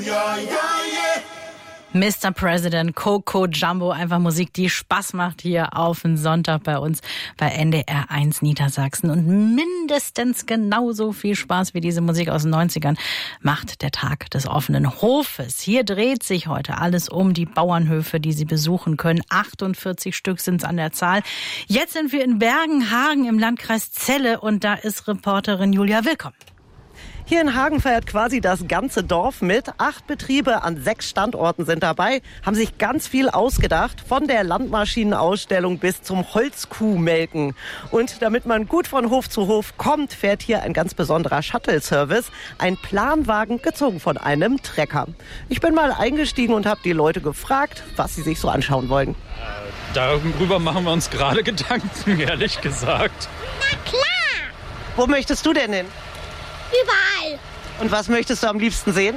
Ja, ja, yeah. Mr. President, Coco Jumbo, einfach Musik, die Spaß macht hier auf den Sonntag bei uns bei NDR 1 Niedersachsen. Und mindestens genauso viel Spaß wie diese Musik aus den 90ern macht der Tag des offenen Hofes. Hier dreht sich heute alles um die Bauernhöfe, die Sie besuchen können. 48 Stück sind es an der Zahl. Jetzt sind wir in Bergenhagen im Landkreis Celle und da ist Reporterin Julia Willkommen. Hier in Hagen feiert quasi das ganze Dorf mit. 8 Betriebe an 6 Standorten sind dabei, haben sich ganz viel ausgedacht, von der Landmaschinenausstellung bis zum Holzkuhmelken. Und damit man gut von Hof zu Hof kommt, fährt hier ein ganz besonderer Shuttle-Service, ein Planwagen gezogen von einem Trecker. Ich bin mal eingestiegen und habe die Leute gefragt, was sie sich so anschauen wollen. Darüber machen wir uns gerade Gedanken, ehrlich gesagt. Na klar! Wo möchtest du denn hin? Überall. Und was möchtest du am liebsten sehen?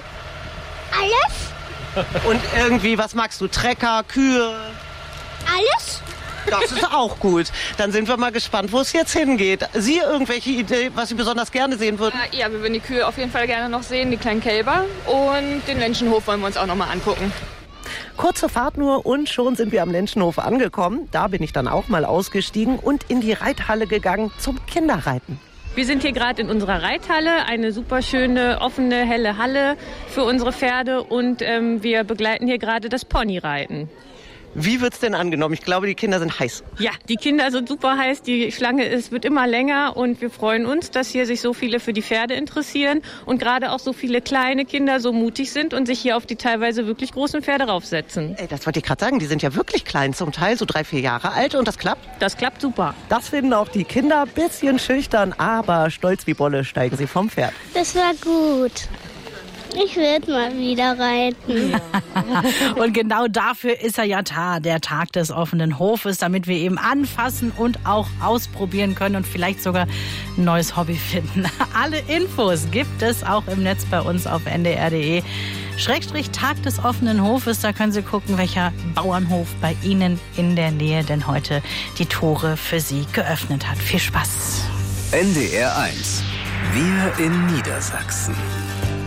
Alles? Und irgendwie, was magst du? Trecker, Kühe? Alles? Das ist auch gut. Dann sind wir mal gespannt, wo es jetzt hingeht. Sie irgendwelche Idee, was Sie besonders gerne sehen würden? Ja, wir würden die Kühe auf jeden Fall gerne noch sehen, die kleinen Kälber. Und den Lenschenhof wollen wir uns auch noch mal angucken. Kurze Fahrt nur und schon sind wir am Lenschenhof angekommen. Da bin ich dann auch mal ausgestiegen und in die Reithalle gegangen zum Kinderreiten. Wir sind hier gerade in unserer Reithalle, eine super schöne, offene, helle Halle für unsere Pferde und wir begleiten hier gerade das Ponyreiten. Wie wird's denn angenommen? Ich glaube, die Kinder sind heiß. Ja, die Kinder sind super heiß, die Schlange wird immer länger und wir freuen uns, dass hier sich so viele für die Pferde interessieren und gerade auch so viele kleine Kinder so mutig sind und sich hier auf die teilweise wirklich großen Pferde raufsetzen. Ey, das wollte ich gerade sagen, die sind ja wirklich klein, zum Teil so 3-4 Jahre alt und das klappt? Das klappt super. Das finden auch die Kinder, bisschen schüchtern, aber stolz wie Bolle steigen sie vom Pferd. Das war gut. Ich will mal wieder reiten. Und genau dafür ist er ja da, der Tag des offenen Hofes, damit wir eben anfassen und auch ausprobieren können und vielleicht sogar ein neues Hobby finden. Alle Infos gibt es auch im Netz bei uns auf ndr.de. Tag des offenen Hofes, da können Sie gucken, welcher Bauernhof bei Ihnen in der Nähe denn heute die Tore für Sie geöffnet hat. Viel Spaß. NDR 1. Wir in Niedersachsen.